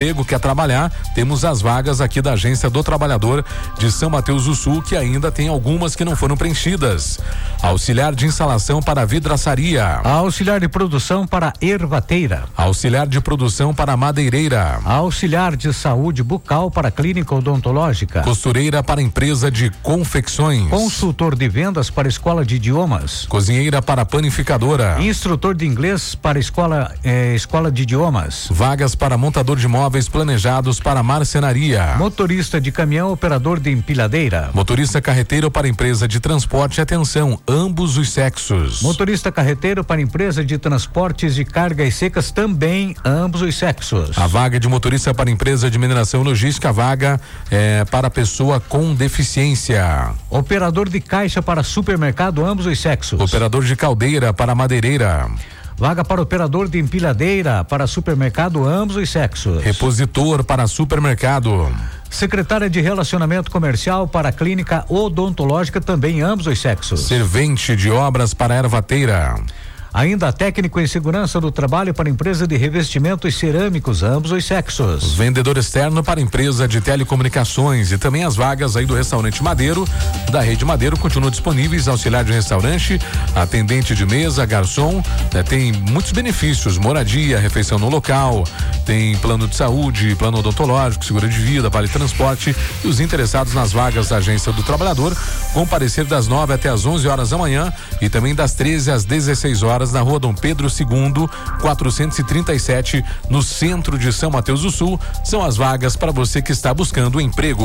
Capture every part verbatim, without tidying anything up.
emprego, quer trabalhar, temos as vagas aqui da Agência do Trabalhador de São Mateus do Sul, que ainda tem algumas que não foram preenchidas. Auxiliar de instalação para vidraçaria. Auxiliar de produção para ervateira. Auxiliar de produção para madeireira. Auxiliar de saúde bucal para clínica odontológica. Costureira para empresa de confecções. Consultor de vendas para escola de idiomas. Cozinheira para panificadora. Instrutor de inglês para escola eh, escola de idiomas. Vagas para montador de móveis planejados para marcenaria. Motorista de caminhão, operador de empilhadeira. Motorista carreteiro para empresa de transporte, atenção, ambos os sexos. Motorista carreteiro para empresa de transportes de cargas secas, também ambos os sexos. A vaga de motorista para empresa de mineração e logística, a vaga é para pessoa com deficiência. Operador de caixa para supermercado, ambos os sexos. Operador de caldeira para madeireira. Vaga para operador de empilhadeira para supermercado, ambos os sexos. Repositor para supermercado. Secretária de Relacionamento Comercial para clínica odontológica, também ambos os sexos. Servente de obras para ervateira. Ainda técnico em segurança do trabalho para empresa de revestimentos cerâmicos, ambos os sexos. Vendedor externo para empresa de telecomunicações, e também as vagas aí do restaurante Madeiro, da Rede Madeiro, continuam disponíveis. Auxiliar de restaurante, atendente de mesa, garçom, né, tem muitos benefícios: moradia, refeição no local, tem plano de saúde, plano odontológico, seguro de vida, vale transporte. E os interessados nas vagas da Agência do Trabalhador comparecer das nove até as onze horas da manhã e também das treze às dezesseis horas na rua Dom Pedro segundo, quatrocentos e trinta e sete, no centro de São Mateus do Sul. São as vagas para você que está buscando emprego.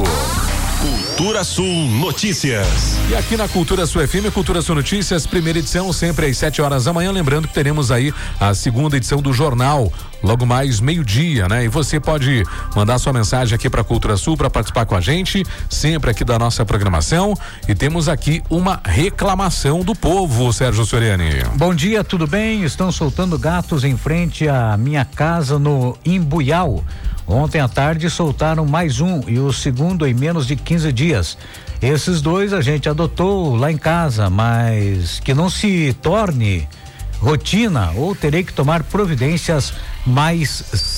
Cultura Sul Notícias. E aqui na Cultura Sul F M, Cultura Sul Notícias, primeira edição, sempre às sete horas da manhã. Lembrando que teremos aí a segunda edição do jornal, logo mais meio-dia, né? E você pode mandar sua mensagem aqui para Cultura Sul para participar com a gente, sempre aqui da nossa programação. E temos aqui uma reclamação do povo, Sérgio Soriani. Bom dia, tudo bem? Estão soltando gatos em frente à minha casa no Imbuial. Ontem à tarde soltaram mais um e o segundo em menos de quinze dias. Esses dois a gente adotou lá em casa, mas que não se torne rotina ou terei que tomar providências mais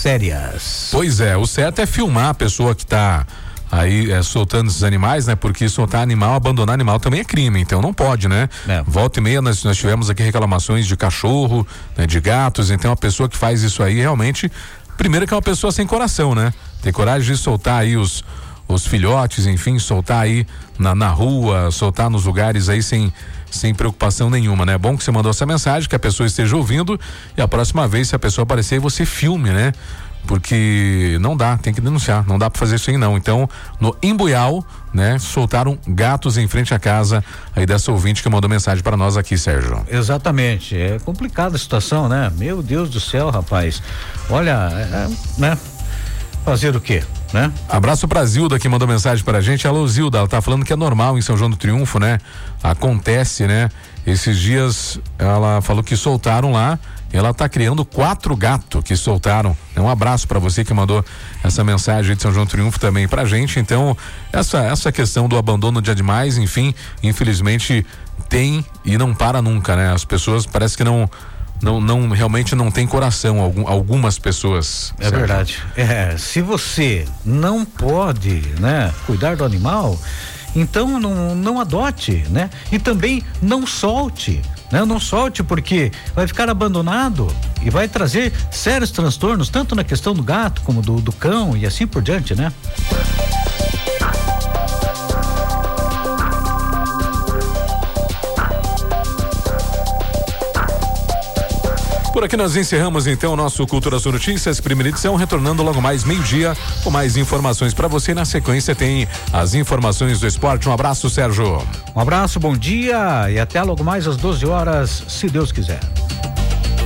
sérias. Pois é, o certo é filmar a pessoa que está aí é, soltando esses animais, né? Porque soltar animal, abandonar animal também é crime, então não pode, né? É. Volta e meia nós, nós tivemos aqui reclamações de cachorro, né, de gatos, então a pessoa que faz isso aí realmente, primeiro que é uma pessoa sem coração, né? Tem coragem de soltar aí os os filhotes, enfim, soltar aí na, na rua, soltar nos lugares aí sem sem preocupação nenhuma, né? É bom que você mandou essa mensagem, que a pessoa esteja ouvindo, e a próxima vez, se a pessoa aparecer, você filme, né? Porque não dá, tem que denunciar, não dá pra fazer isso aí não. Então, no Imbuial, né, soltaram gatos em frente à casa aí dessa ouvinte que mandou mensagem para nós aqui, Sérgio. Exatamente, é complicada a situação, né? Meu Deus do céu, rapaz. Olha, é, né? Fazer o quê, né? Abraço pra Zilda que mandou mensagem pra gente. Alô, Zilda, ela tá falando que é normal em São João do Triunfo, né? Acontece, né? Esses dias ela falou que soltaram lá, ela tá criando quatro gatos que soltaram. Um abraço pra você que mandou essa mensagem de São João do Triunfo também pra gente. Então, essa, essa questão do abandono de animais, enfim, infelizmente tem e não para nunca, né? As pessoas parece que não Não, não, realmente não tem coração, algum, algumas pessoas. É Sérgio. Verdade. É, se você não pode, né, cuidar do animal, então não, não adote, né? E também não solte, né? Não solte, porque vai ficar abandonado e vai trazer sérios transtornos, tanto na questão do gato como do, do cão e assim por diante, né? Por aqui nós encerramos então o nosso Cultura Sul Notícias, primeira edição, retornando logo mais meio-dia com mais informações para você. Na sequência tem as informações do esporte. Um abraço, Sérgio. Um abraço, bom dia e até logo mais às doze horas, se Deus quiser.